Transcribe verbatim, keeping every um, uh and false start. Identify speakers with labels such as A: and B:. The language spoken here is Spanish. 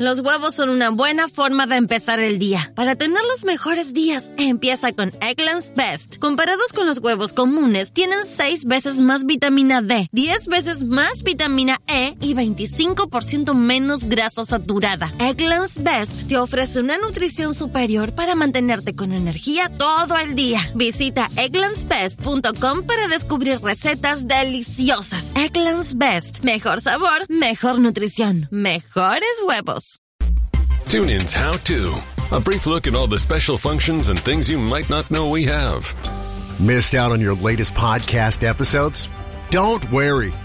A: Los huevos son una buena forma de empezar el día. Para tener los mejores días, empieza con Eggland's Best. Comparados con los huevos comunes, tienen seis veces más vitamina D, diez veces más vitamina E y veinticinco por ciento menos grasa saturada. Eggland's Best te ofrece una nutrición superior para mantenerte con energía todo el día. Visita egglands best punto com para descubrir recetas deliciosas. Eggland's Best. Mejor sabor, mejor nutrición, mejores huevos.
B: Tune in's How To. A brief look at all the special functions and things you might not know we have.
C: Missed out on your latest podcast episodes? Don't worry.